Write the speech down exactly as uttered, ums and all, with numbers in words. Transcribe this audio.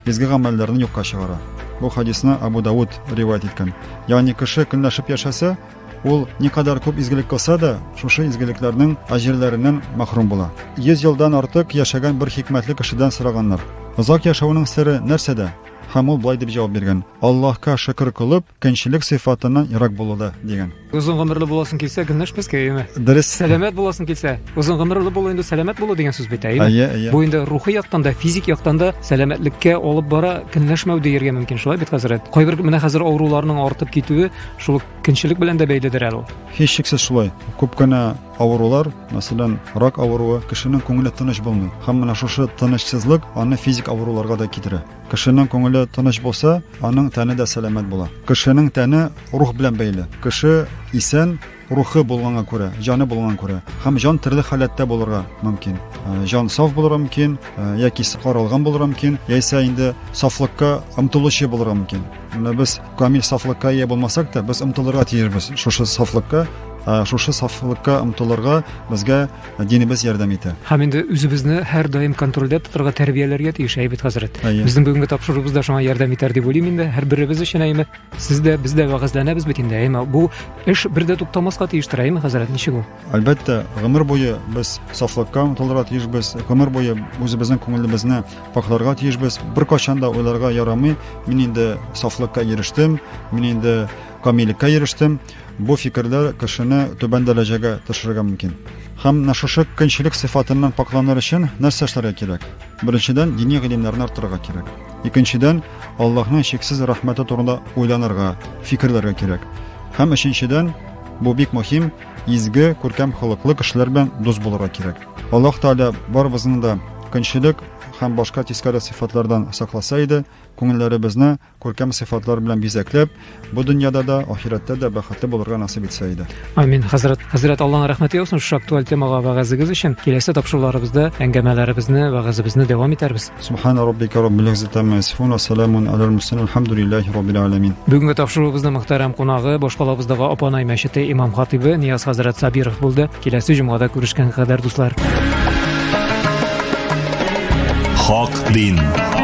изге гамәлләрне юкка чыгара. Бу хадисны Абу Дауд ривайт иткән. Ягъни кеше көнләшеп яшәсә, ул никадәр күп изгелек кылса да, шушы изгелекләрнең аҗирләреннән мәхрүм була. йөз елдан артык яшәгән бер хикмәтле кешедән сораганнар: "Озак яшәүнең сире нәрсәдә?" Һәм ул болай дип җавап биргән: "Аллаһка шөкр кылып, көнчелек сыйфатыннан ерак булуда" дигән. Узын гомерле буласың килсә, көнләшмәскә яме. Дөрес. Сәламәт буласың килсә, узын гомерле булу инде сәламәт булу дигән сүз бит, әйме? Әйе, әйе. Бу инде рухи яктан да, физик яктан да сәламәтлеккә алып бара, көнләшмәү диергә мөмкин, шулай бит хәзрәт. Кайбер менә хәзер авыруларның артып китүе шул көнчелек белән дә бәйледер әле ул. Һич шиксез шулай. Күп кенә авырулар, мәсәлән, рак авыруы, кешенең күңеле тыныч булмый. Һәм менә шушы тынычсызлык аны физик авыруларга да китерә. Кешенең күңеле тыныч булса, аның тәне дә сәламәт була. Кешенең тәне рух белән бәйле. Кеше исән рухы булганга күрә, җаны булганга күрә. Һәм җан төрле халәттә булырга мөмкин. Җан саф булырга мөмкин, яки каралган булырга мөмкин, яисә инде сафлыкка омтылучы булырга мөмкин. Менә без камил сафлыкка ия булмасак та, без омтылырга тиешбез. Шушы сафлыкка, шушы сафлыкка омтылырга безгә динебез ярдәм итә. Һәм инде үзебезне һәр даим контрольдә тотарга тәрбияләргә тиеш, әйбет хәзрәт. Безнең бүгенге тапшырыбыз да шуңа ярдәм итәр дип уйлыйм инде. Һәр беребез өчен әйме. Сез дә, без дә вәгазьләнәбез бит инде, әйме. Бу эш бердә туктамаска тиештер, әйме хәзрәт, ничек ул? Әлбәттә, гомер буе без сафлыкка омтылырга тиешбез. Гомер буе үзебезнең күңелебезне пакларга тиешбез. Бер качан да уйларга ярамый: мин инде сафлыкка ирештем, мин инде камиллеккә ирештем. Бу фикерләр кешене түбән дәрәҗәгә төшерергә мөмкин. Һәм нашушы көнчелек сыйфатыннан пакланыр өчен нәрсә эшләргә кирәк? Беренчедән, дини гыйлемнәрне арттырырга кирәк. Икенчедән, Аллаһның шексез рәхмәте турында уйланырга, фикерләргә кирәк. Һәм өченчедән, бу бик мөһим, изге, күркәм холыклы кешеләр белән дус булырга кирәк. Аллаһ Тәгалә барыбызны да көнчелек һәм башка тискәре сыйфатлардан сакласа иде, күңелләребезне күркәм сыйфатлар белән бизәкләп, бу дөньяда да, ахирәттә дә бәхетле булырга насыйп итсә иде. Амин, хәзрәт. Хәзрәт, Аллаһның рәхмәте яусын шушы актуаль темага вәгазыгыз өчен. Киләсе тапшыруларыбызда әңгәмәләребезне, вәгазыбызны дәвам итәрбез. Субхана раббика раббил иzzati amma yasifun ва саламун алал мурсалин алхамдулиллахи раббил аламин. Бүгенге тапшырубызның мөхтәрәм кунагы Башкалабыздагы Апанай мәчете имам хатибы Нияз хәзрәт Сабиров булды. Киләсе җомгада күрешкәнгә кадәр дуслар. Хак дин.